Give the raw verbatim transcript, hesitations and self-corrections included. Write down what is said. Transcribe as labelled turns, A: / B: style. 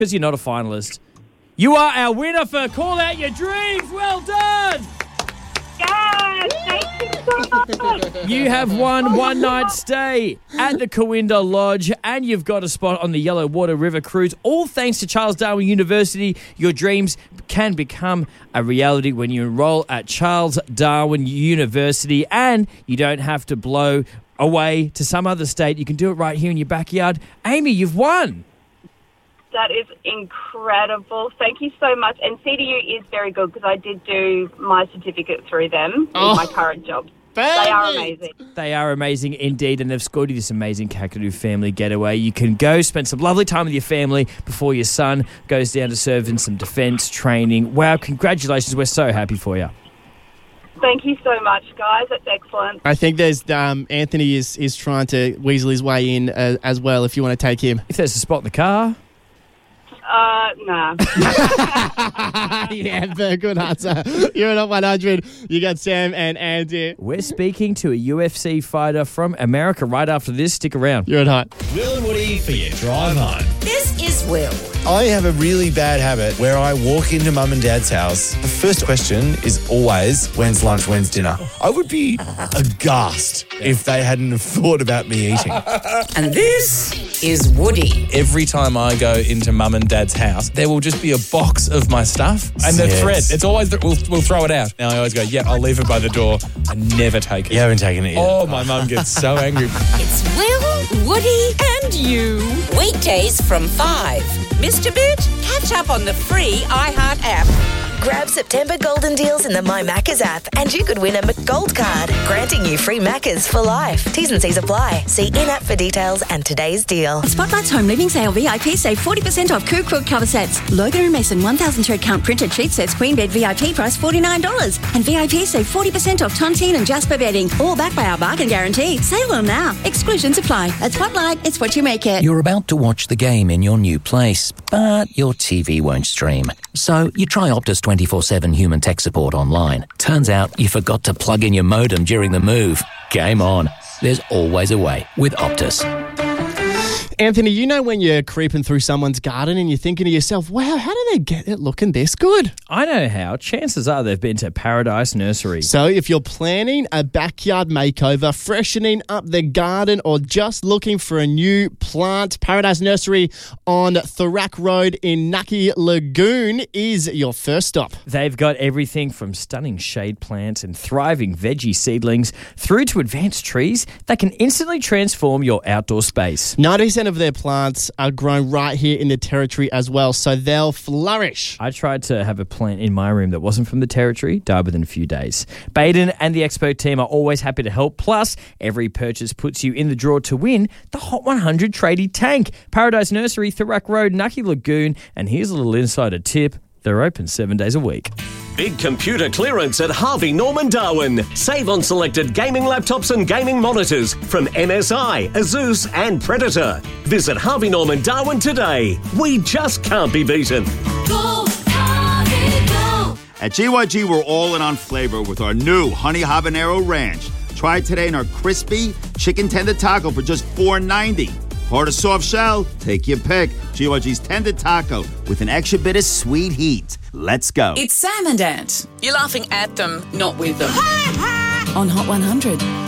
A: because you're not a finalist. You are our winner for Call Out Your Dreams. Well done.
B: Yes, thank you so much.
A: You have won one night stay at the Cowinda Lodge, and you've got a spot on the Yellow Water River Cruise. All thanks to Charles Darwin University. Your dreams can become a reality when you enroll at Charles Darwin University, and you don't have to blow away to some other state. You can do it right here in your backyard. Amy, you've won.
B: That is incredible. Thank you so much. And C D U is very good because I did do my certificate through them
A: Oh.
B: in my current job. They are amazing.
A: They are amazing indeed, and they've scored you this amazing Kakadu family getaway. You can go spend some lovely time with your family before your son goes down to serve in some defence training. Wow, congratulations. We're so happy for you.
B: Thank you so much, guys. That's excellent.
C: I think there's um, Anthony is, is trying to weasel his way in uh, as well if you want to take him.
A: If there's a spot in the car...
B: Uh, nah.
C: Yeah, very good answer. You're at one hundred. You got Sam and Andy.
A: We're speaking to a U F C fighter from America right after this. Stick around.
C: You're at Hot.
D: Will and Woody for your drive home.
E: This is Will.
F: I have a really bad habit where I walk into mum and dad's house. The first question is always, when's lunch, when's dinner? I would be aghast if they hadn't have thought about me eating.
E: And this is Woody.
G: Every time I go into mum and dad's house, there will just be a box of my stuff and the
F: Yes.
G: thread. It's always, the, we'll, we'll throw it out. Now I always go, yeah, I'll leave it by the door. I never take it.
F: You haven't taken it yet.
G: Oh, my mum gets so angry.
E: It's Will, Woody, and you. Weekdays from five. Missed a bit? Catch up on the free iHeart app.
H: Grab September golden deals in the My Maccas app and you could win a McGold card, granting you free Maccas for life. T's and C's apply. See in-app for details and today's deal.
I: Spotlight's home living sale V I P save forty percent off Coo Quilt cover sets. Logo and Mason one thousand thread count printed sheet sets queen bed V I P price forty-nine dollars. And V I P save forty percent off Tontine and Jasper bedding. All backed by our bargain guarantee. Sale on now. Exclusions apply. At Spotlight, it's what you make it.
J: You're about to watch the game in your new place, but your T V won't stream. So you try Optus twenty-four seven human tech support online. Turns out you forgot to plug in your modem during the move. Game on. There's always a way with Optus.
C: Anthony, you know when you're creeping through someone's garden and you're thinking to yourself, wow, how do they get it looking this good?
A: I know how. Chances are they've been to Paradise Nursery.
C: So if you're planning a backyard makeover, freshening up the garden, or just looking for a new plant, Paradise Nursery on Thorak Road in Nucky Lagoon is your first stop.
A: They've got everything from stunning shade plants and thriving veggie seedlings through to advanced trees that can instantly transform your outdoor space.
C: ninety percent of their plants are grown right here in the territory as well, so they'll flourish.
A: I tried to have a plant in my room that wasn't from the territory, died within a few days. Baden and the Expo team are always happy to help. Plus, every purchase puts you in the draw to win the Hot one hundred tradie tank. Paradise Nursery, Thorak Road, Nucky Lagoon. And here's a little insider tip. They're open seven days a week.
D: Big computer clearance at Harvey Norman Darwin. Save on selected gaming laptops and gaming monitors from M S I, Asus and Predator. Visit Harvey Norman Darwin today. We just can't be beaten.
K: Go, Harvey, go. At G Y G, we're all in on flavor with our new Honey Habanero Ranch. Try it today in our crispy chicken tender taco for just four ninety. Hard or soft shell, take your pick. G Y G's tender taco with an extra bit of sweet heat. Let's go.
L: It's Sam and Ant. You're laughing at them, not with them. On Hot one hundred.